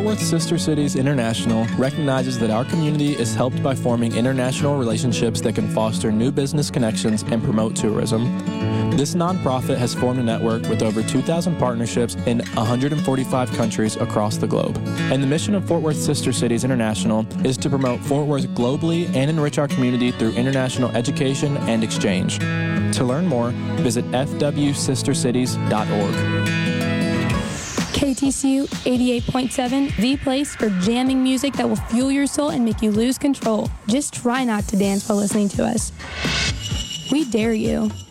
Worth Sister Cities International recognizes that our community is helped by forming international relationships that can foster new business connections and promote tourism. This nonprofit has formed a network with over 2,000 partnerships in 145 countries across the globe. And the mission of Fort Worth Sister Cities International is to promote Fort Worth globally and enrich our community through international education and exchange. To learn more, visit fwsistercities.org. KTCU 88.7, the place for jamming music that will fuel your soul and make you lose control. Just try not to dance while listening to us. We dare you.